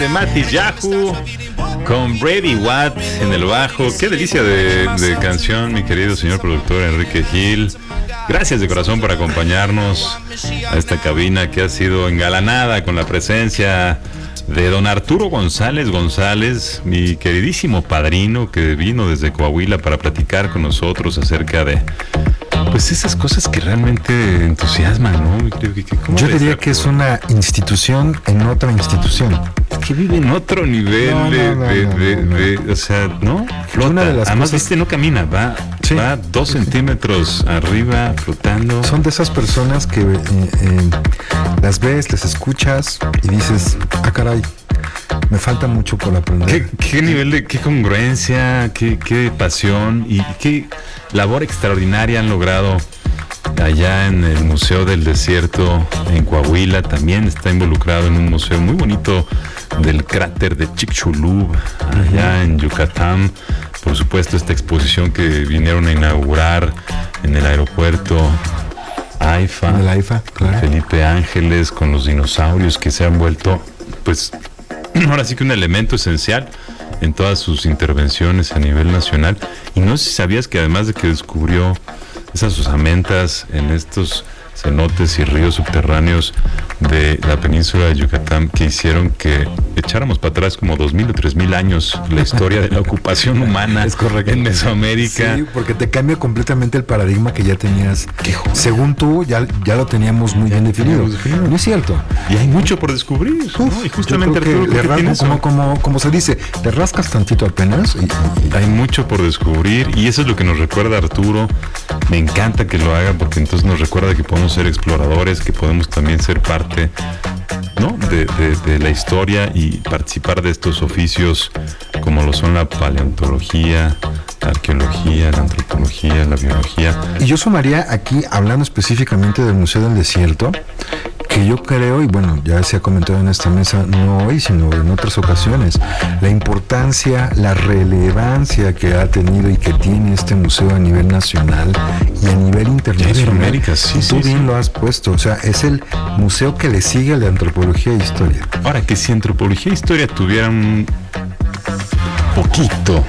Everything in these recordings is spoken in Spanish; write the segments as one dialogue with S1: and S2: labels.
S1: De Matty Yahoo con Brady Watt en el bajo. Qué delicia de canción, mi querido señor productor Enrique Gil. Gracias de corazón por acompañarnos a esta cabina que ha sido engalanada con la presencia de don Arturo González, mi queridísimo padrino que vino desde Coahuila para platicar con nosotros acerca de pues esas cosas que realmente entusiasman, ¿no?
S2: Yo diría que es una institución en otra institución.
S1: Que vive en otro nivel o sea, ¿no? Flota. Además, cosas... no camina, va 2 centímetros arriba, flotando.
S2: Son de esas personas que las ves, les escuchas y dices, ah, caray, me falta mucho por aprender.
S1: ¿Qué nivel de, qué congruencia, qué pasión y qué labor extraordinaria han logrado allá en el Museo del Desierto en Coahuila? También está involucrado en un museo muy bonito del cráter de Chicxulub allá en Yucatán. Por supuesto, esta exposición que vinieron a inaugurar en el aeropuerto AIFA,
S2: en el AIFA, claro.
S1: Felipe Ángeles, con los dinosaurios que se han vuelto, pues, ahora sí que un elemento esencial en todas sus intervenciones a nivel nacional. Y no sé si sabías que además de que descubrió esas osamentas en estos cenotes y ríos subterráneos de la península de Yucatán que hicieron que echáramos para atrás como 2,000 o 3,000 años la historia de la ocupación humana en Mesoamérica.
S2: Sí, porque te cambia completamente el paradigma que ya tenías. Según tú, ya lo teníamos muy bien definido. No es cierto.
S1: Y hay mucho por descubrir. ¿No? Y justamente
S2: como se dice, te rascas tantito apenas.
S1: Y hay mucho por descubrir y eso es lo que nos recuerda Arturo. Me encanta que lo haga porque entonces nos recuerda que podemos ser exploradores, que podemos también ser parte, ¿no? de la historia y participar de estos oficios como lo son la paleontología, la arqueología, la antropología, la biología.
S2: Y yo sumaría aquí, hablando específicamente del Museo del Desierto, que yo creo, y bueno, ya se ha comentado en esta mesa, no hoy, sino en otras ocasiones, la importancia, la relevancia que ha tenido y que tiene este museo a nivel nacional y a nivel internacional.
S1: América, sí,
S2: Tú bien lo has puesto, o sea, es el museo que le sigue al de antropología e historia.
S1: Ahora, que si antropología e historia tuvieran un poquito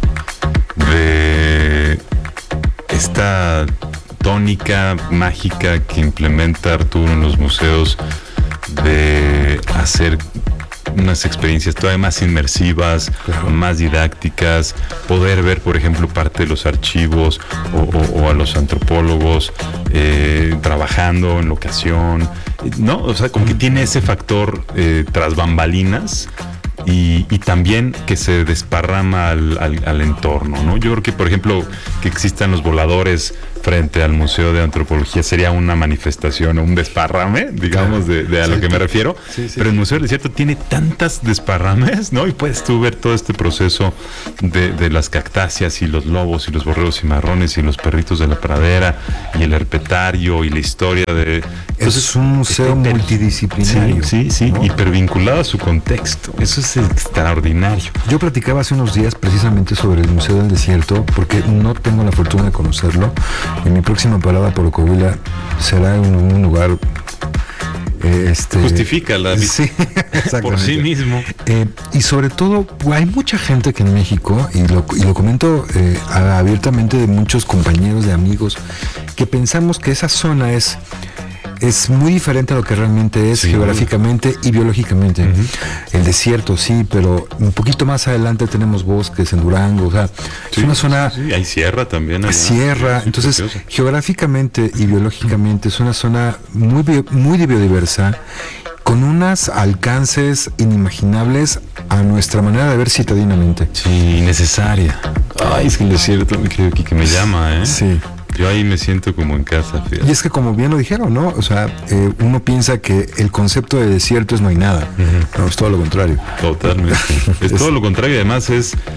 S1: de esta tónica mágica que implementa Arturo en los museos de hacer unas experiencias todavía más inmersivas, claro, más didácticas, poder ver, por ejemplo, parte de los archivos o a los antropólogos trabajando en locación, ¿no? O sea, como que tiene ese factor tras bambalinas. Y también que se desparrama al entorno, ¿no? Yo creo que, por ejemplo, que existan los voladores frente al Museo de Antropología sería una manifestación o un desparrame, digamos, de a lo que me refiero. Sí. Pero el Museo del Desierto tiene tantas desparrames, ¿no? Y puedes tú ver todo este proceso de las cactáceas y los lobos y los borregos cimarrones y los perritos de la pradera y el herpetario y la historia de...
S2: Entonces, es un museo multidisciplinario.
S1: Sí, ¿no? Hipervinculado a su contexto. Eso es extraordinario.
S2: Yo platicaba hace unos días precisamente sobre el Museo del Desierto porque no tengo la fortuna de conocerlo. En mi próxima parada por Coahuila será en un lugar...
S1: justifica la
S2: sí,
S1: por sí mismo.
S2: Y sobre todo, hay mucha gente que en México, y lo comento abiertamente de muchos compañeros, de amigos, que pensamos que esa zona es muy diferente a lo que realmente es, sí, geográficamente y biológicamente. Uh-huh. El desierto, sí, pero un poquito más adelante tenemos bosques en Durango, o sea, sí, es una zona...
S1: Sí, hay sierra también.
S2: Sierra, entonces, preciosa. Geográficamente y biológicamente es una zona muy biodiversa, con unos alcances inimaginables a nuestra manera de ver citadinamente.
S1: Sí, necesaria. Ay, es que el desierto, que me llama, ¿eh?
S2: Sí.
S1: Yo ahí me siento como en casa, fíjate.
S2: Y es que como bien lo dijeron, ¿no? O sea, uno piensa que el concepto de desierto es no hay nada. Uh-huh. No, es todo lo contrario.
S1: Totalmente. es todo lo contrario. Además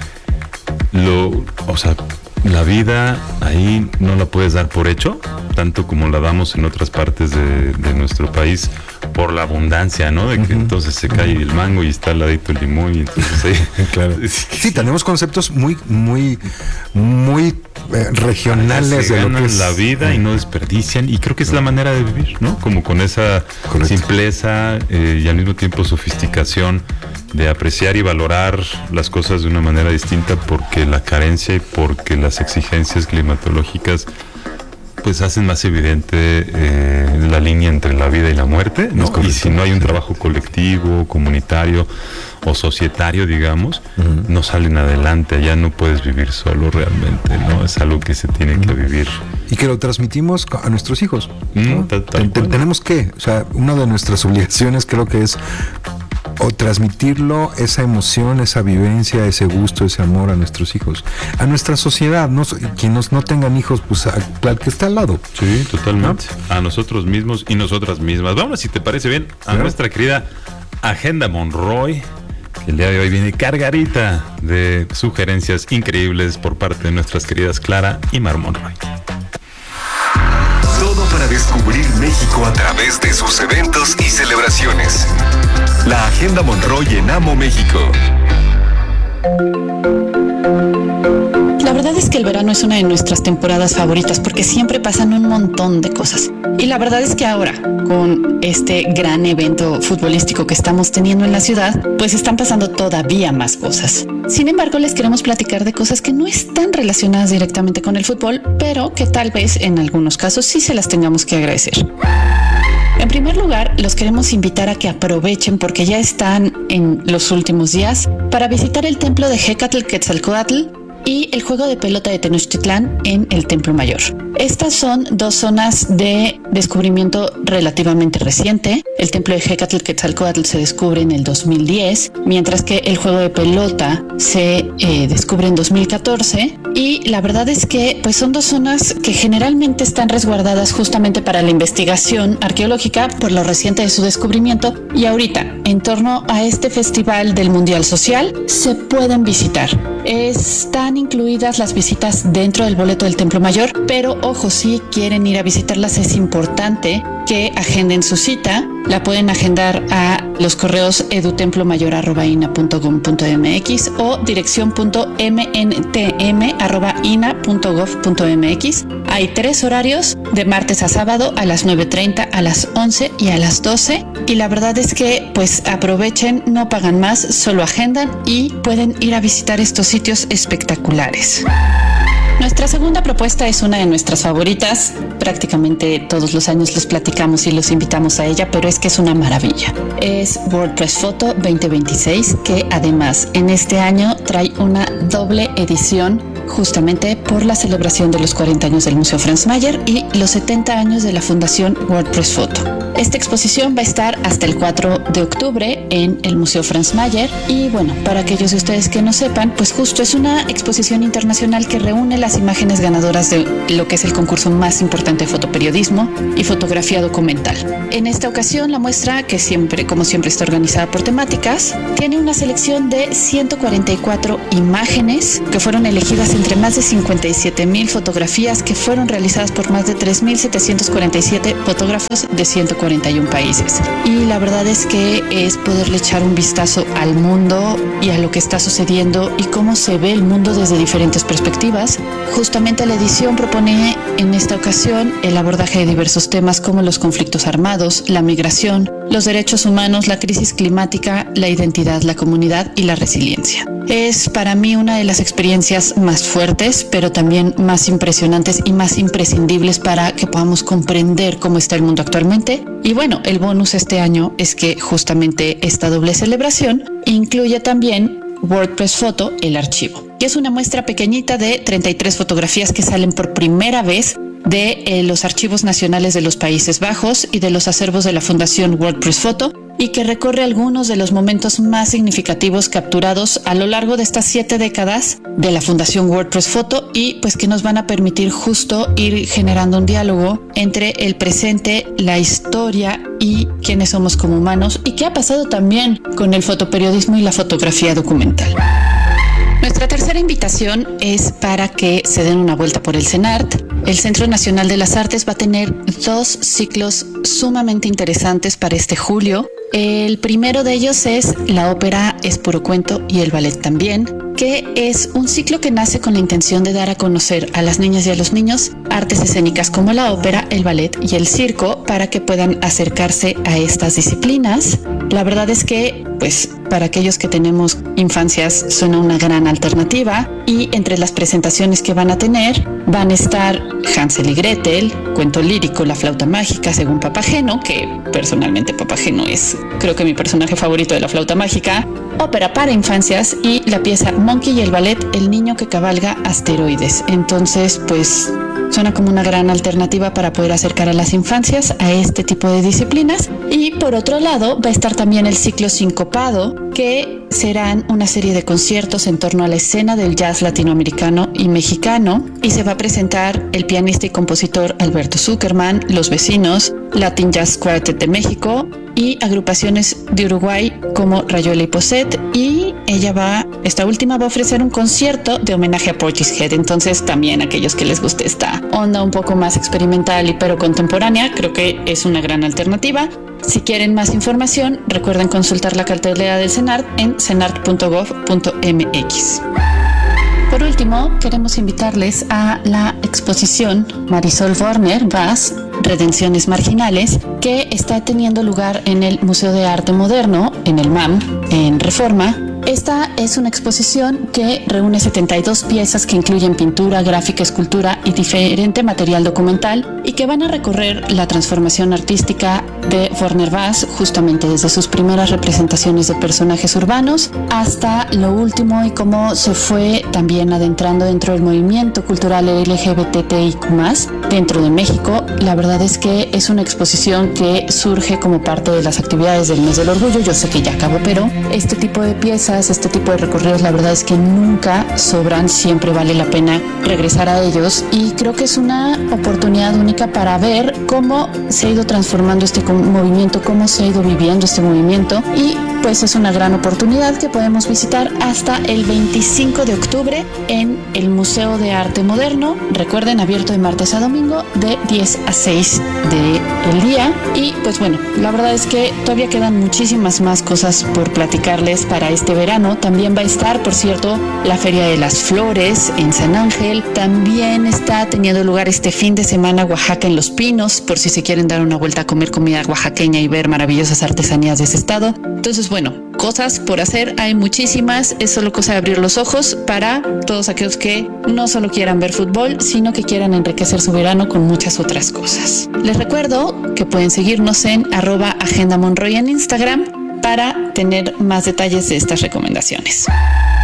S1: la vida ahí no la puedes dar por hecho, tanto como la damos en otras partes de nuestro país, por la abundancia, ¿no? De que entonces se cae el mango y está al ladito el limón y entonces ahí...
S2: Claro. Sí, tenemos conceptos muy regionales
S1: de lo que es la vida y no desperdician, y creo que es la manera de vivir, ¿no? Como con esa simpleza y al mismo tiempo sofisticación de apreciar y valorar las cosas de una manera distinta, porque la carencia y porque las exigencias climatológicas pues hacen más evidente la línea entre la vida y la muerte, ¿no? Y si no hay un trabajo colectivo, comunitario o societario, digamos, no salen adelante. Allá no puedes vivir solo realmente, ¿no? Es algo que se tiene que vivir.
S2: Y que lo transmitimos a nuestros hijos, ¿no? Tenemos que, o sea, una de nuestras obligaciones creo que es o transmitirlo, esa emoción, esa vivencia, ese gusto, ese amor a nuestros hijos, a nuestra sociedad, ¿no? Quienes no tengan hijos, pues al que está al lado.
S1: Sí, totalmente. ¿No? A nosotros mismos y nosotras mismas. Vamos, si te parece bien, a nuestra querida Agenda Monroy, que el día de hoy viene cargadita de sugerencias increíbles por parte de nuestras queridas Clara y Mar Monroy.
S3: Todo para descubrir México a través de sus eventos y celebraciones. La Agenda Monroy en Amo México.
S4: La verdad es que el verano es una de nuestras temporadas favoritas porque siempre pasan un montón de cosas. Y la verdad es que ahora, con este gran evento futbolístico que estamos teniendo en la ciudad, pues están pasando todavía más cosas. Sin embargo, les queremos platicar de cosas que no están relacionadas directamente con el fútbol, pero que tal vez en algunos casos sí se las tengamos que agradecer. En primer lugar, los queremos invitar a que aprovechen porque ya están en los últimos días para visitar el templo de Hécatl Quetzalcóatl y el juego de pelota de Tenochtitlán en el Templo Mayor. Estas son dos zonas de descubrimiento relativamente reciente. El templo de Hécatl Quetzalcóatl se descubre en el 2010, mientras que el juego de pelota se descubre en 2014. Y la verdad es que pues son dos zonas que generalmente están resguardadas justamente para la investigación arqueológica por lo reciente de su descubrimiento. Y ahorita, en torno a este festival del Mundial Social, se pueden visitar. Están incluidas las visitas dentro del boleto del Templo Mayor, pero ojo, si quieren ir a visitarlas es importante que agenden su cita. La pueden agendar a los correos edutemplomayor@ina.gov.mx o dirección.mntm@ina.gov.mx. Hay 3 horarios de martes a sábado a las 9:30, a las 11 y a las 12. Y la verdad es que pues aprovechen, no pagan más, solo agendan y pueden ir a visitar estos sitios espectaculares. Nuestra segunda propuesta es una de nuestras favoritas. Prácticamente todos los años les platicamos y los invitamos a ella, pero es que es una maravilla. Es WordPress Photo 2026, que además en este año trae una doble edición justamente por la celebración de los 40 años del Museo Franz Mayer y los 70 años de la Fundación WordPress Photo. Esta exposición va a estar hasta el 4 de octubre en el Museo Franz Mayer y bueno, para aquellos de ustedes que no sepan, pues justo es una exposición internacional que reúne las imágenes ganadoras de lo que es el concurso más importante de fotoperiodismo y fotografía documental. En esta ocasión la muestra, que siempre, como siempre, está organizada por temáticas, tiene una selección de 144 imágenes que fueron elegidas entre más de 57,000 fotografías que fueron realizadas por más de 3,747 fotógrafos de 141 países. Y la verdad es que es poderle echar un vistazo al mundo y a lo que está sucediendo y cómo se ve el mundo desde diferentes perspectivas. Justamente la edición propone en esta ocasión el abordaje de diversos temas como los conflictos armados, la migración, los derechos humanos, la crisis climática, la identidad, la comunidad y la resiliencia. Es para mí una de las experiencias más fuertes, pero también más impresionantes y más imprescindibles para que podamos comprender cómo está el mundo actualmente. Y bueno, el bonus este año es que justamente esta doble celebración incluye también WordPress Photo, el archivo, que es una muestra pequeñita de 33 fotografías que salen por primera vez de los archivos nacionales de los Países Bajos y de los acervos de la Fundación WordPress Photo y que recorre algunos de los momentos más significativos capturados a lo largo de estas 7 décadas de la Fundación WordPress Photo y pues que nos van a permitir justo ir generando un diálogo entre el presente, la historia y quiénes somos como humanos y qué ha pasado también con el fotoperiodismo y la fotografía documental. Nuestra tercera invitación es para que se den una vuelta por el CENART. El Centro Nacional de las Artes va a tener 2 ciclos sumamente interesantes para este julio. El primero de ellos es La ópera es puro cuento y el ballet también, que es un ciclo que nace con la intención de dar a conocer a las niñas y a los niños artes escénicas como la ópera, el ballet y el circo para que puedan acercarse a estas disciplinas. La verdad es que pues para aquellos que tenemos infancias suena una gran alternativa. Y entre las presentaciones que van a tener van a estar Hansel y Gretel, cuento lírico La flauta mágica según Papageno, que personalmente Papageno es creo que mi personaje favorito de La flauta mágica, ópera para infancias y la pieza Monkey y el ballet El niño que cabalga asteroides. Entonces, pues suena como una gran alternativa para poder acercar a las infancias a este tipo de disciplinas. Y por otro lado, va a estar también el ciclo Sincopado, que serán una serie de conciertos en torno a la escena del jazz latinoamericano y mexicano, y se va a presentar el pianista y compositor Alberto Zuckerman, Los Vecinos, Latin Jazz Quartet de México y agrupaciones de Uruguay como Rayuela y Poset, y esta última va a ofrecer un concierto de homenaje a Portishead. Entonces también aquellos que les guste esta onda un poco más experimental y pero contemporánea, creo que es una gran alternativa. Si quieren más información, recuerden consultar la cartelera del CENART en cenart.gov.mx. Por último, queremos invitarles a la exposición Marisol Werner Vaz, Redenciones Marginales, que está teniendo lugar en el Museo de Arte Moderno, en el MAM, en Reforma. Esta es una exposición que reúne 72 piezas que incluyen pintura, gráfica, escultura y diferente material documental, y que van a recorrer la transformación artística de Werner Vaz, justamente desde sus primeras representaciones de personajes urbanos hasta lo último y cómo se fue también adentrando dentro del movimiento cultural LGBTIQ+, dentro de México. La verdad es que es una exposición que surge como parte de las actividades del Mes del Orgullo. Yo sé que ya acabó, pero este tipo de piezas, este tipo de recorridos, la verdad es que nunca sobran, siempre vale la pena regresar a ellos, y creo que es una oportunidad única para ver cómo se ha ido transformando este movimiento, cómo se ha ido viviendo este movimiento, y pues es una gran oportunidad que podemos visitar hasta el 25 de octubre en el Museo de Arte Moderno. Recuerden, abierto de martes a domingo de 10 a 6 del día. Y pues bueno, la verdad es que todavía quedan muchísimas más cosas por platicarles para este verano. También va a estar, por cierto, la Feria de las Flores en San Ángel. También está teniendo lugar este fin de semana Oaxaca en Los Pinos, por si se quieren dar una vuelta a comer comida oaxaqueña y ver maravillosas artesanías de ese estado. Entonces, bueno, cosas por hacer hay muchísimas. Es solo cosa de abrir los ojos para todos aquellos que no solo quieran ver fútbol, sino que quieran enriquecer su verano con muchas otras cosas. Les recuerdo que pueden seguirnos en @agendamonroy en Instagram para tener más detalles de estas recomendaciones.